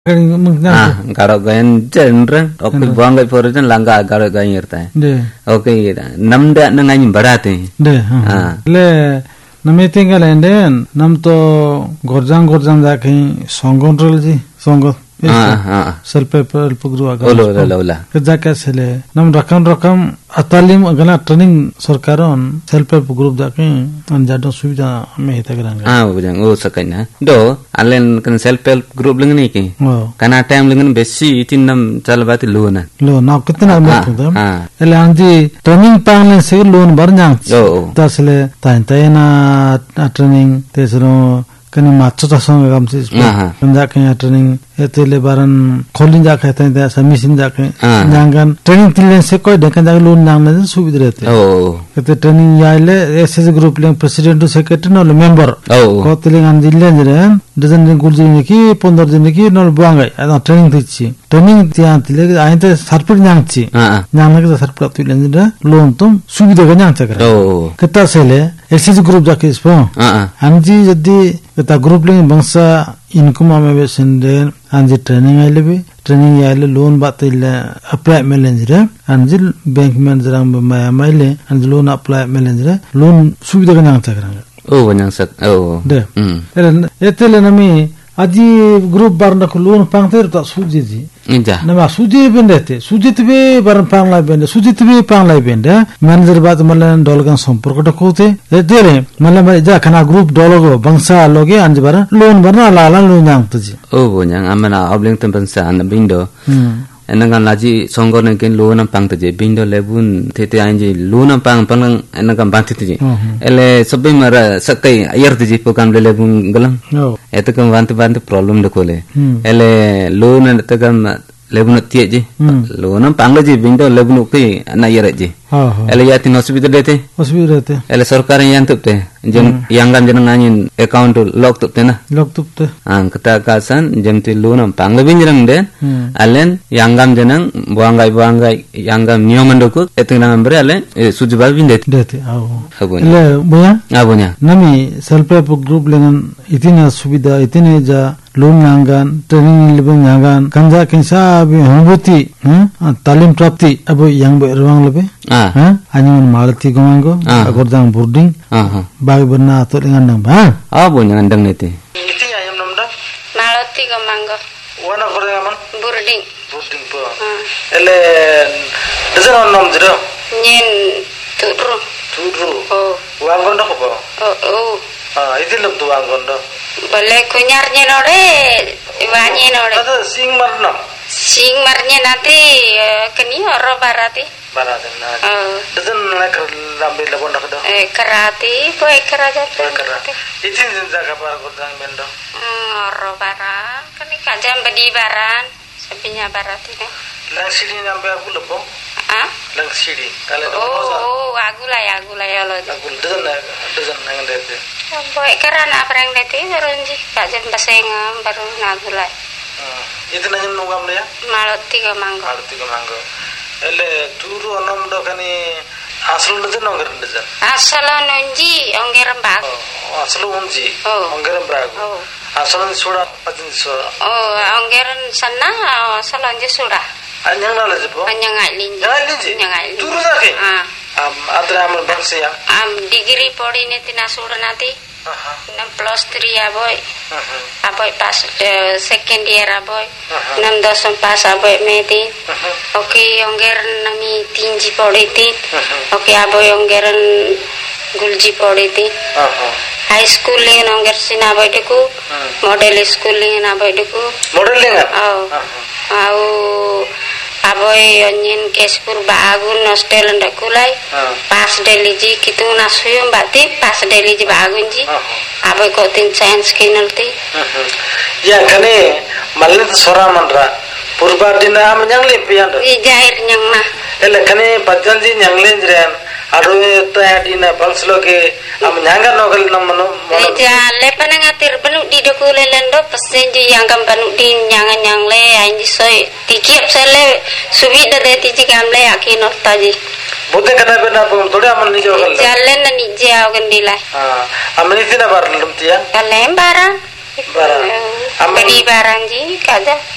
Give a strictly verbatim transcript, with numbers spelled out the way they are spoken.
Ah, kalau gayan jenreng, oke buang gay poritan langga kalau gayan irta. Oke, namda nangayin berarti. Deh, le nami tinggal enden, nam to gorjang gorjang jakin songgon relji, songgon. Self help group agak. Olah, olah, olah. Kerja kesele, nam rakam rakam atalim agak training sarkaron self help group jakin anjado sudah mehita keranga. Ah, bujang, oh sakainya. Do, alen kan self help group lengan ni ki. Karena time lengan besi itin nam calabati loan. Loan, nak kita nak buat tu. Ele anji training panglen se loan barnyang. Oh. Tasle tain tain na training tesro. Kani macho tasong agam sis. Penjak kaya training itu lebaran kolin jak kaya tanya samisin jak kaya. Jangan training tilen sekoi dekan jak loan yang nanti sulit rete. Oh. Kata training ya ile S S group yang president tu secretary nol member. Oh. Kau tilen anjil lenjeren. Dozen ring kulji ni ki pondor jeni ki nol buang gay. Ada training tici. Training tiang tilen ayin tu sarpur nyang ci. Nyang lagi tu sarpur tu lenjeren. Loan tu sulit dekan nyang cakar. Oh. Kata sele S S group jak kis po. Anji jadi kata group lagi bangsa income ame besende anji training aile be training aile loan batile apply manager anji bank manager am maya maile anji loan apply manager loan subida kan takranga oh banyak sak oh de hmm etele nami aji group barna ko loan pangter ta sujiji inja nama suji bendete suji tebe baran pangla bende suji tebe pangla bende manager bat malan dolgan সম্পর্ক ta kote etele malan ba ja kana group dologo bangsa loge anji baran loan barna ala ala loan yang tuji oh banyak amana obling tem bangsa an bindo enang laji songgon ken loan pang taje bindo lebun tete anji loan pang pang enang bang tete ele sabbe mara sakai ayer taje pokam lebun galang eto kam bantu bantu problem dekole ele loan etakam lebun tie je loan pang laji bindo lebun ke ana ayer je ele yatin hospital dete hospital dete ele sarkar yang tupte jeng yang gam jeneng angin account lock tupte na lock tupte ang kata kasan jem ti loan pang lebin jeneng de alen yang gam jeneng buanggai buanggai yang gam niyoman doku eting nang bre ale sujubal bin dete dete aw ele boya abunya nami self help group lengan itina subida itine ja loan yangan training lebeng yangan kanja kinsa bi hanuti talim prapti abo yang bo ruang lebe ah anyon malati gomango agordang boarding ah bagi berna atau dengan nang bang ah bo nang ndang nete iti ayam namda malati gomango wana gordang aman boarding boarding po ele desan nom jero nyen turu turu oh wangondo ko po oh oh ah iti lem tu wangondo boleh kunyar nyenore iwanye nore ada sing marna sing marnya nanti keni oro barati barati na desan na kar lambe labon dak do eh kerati boy keraja kerati iti zinja kapar gordang bendo oro bara keni kajam bedi baran sabinya barati ne lang siri nambe aku lebo ah lang siri kale do oh aku lah ya aku lah ya lo aku desan na desan nang dete boy kerana apreng dete runji kajam baseng baru nagulah itu nanya nungam ya maloti ke manggo maloti ke manggo ele turu onom do kani aslu nje nongger nje asal nunji ongger mbak oh aslu unji ongger mbak oh asal sudah patin so oh ongger sana asal nje sudah anyang nala jebo anyang alinji anyang alinji anyang alinji turu dake ah am adra am bangsa ya am degree podi ne tina sudah nanti enam plus tiga aboy aboy pas second year aboy enam dosam pas aboy meti oke ongger nami tinji podi oke aboy onggeran gulji podi high school lingen ongger sina aboy deku model school lingen aboy deku model lingen oh au aboy onyen keskur bagun hostel ndak kulai pas deliji kitu nasuyum bati pas deliji bagun ji aboy ko tin chance kinalti ya kane malin sora manra purba dina am nyang le pian i jair nyang na ele kane pajanji nyang le jren aru ta dina bangslo ke am nyanga nogal namno e ja le panangatir banu di dokule lendo pesenji yang kam banu di nyang nyang le anji soy tikiap sele subida de tiji kamle akino taji Bukan karena benar pun, tadi aman ni jauh kan? Jalan ni jauh kan dilai. Ah, aman itu na barang lem tiang? Kalem barang. Barang. Beri barang ji, kada.